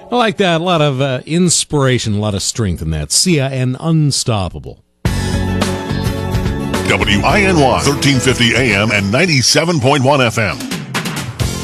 I like that. A lot of inspiration, a lot of strength in that. Sia and Unstoppable. WINY 1350 AM and 97.1 FM.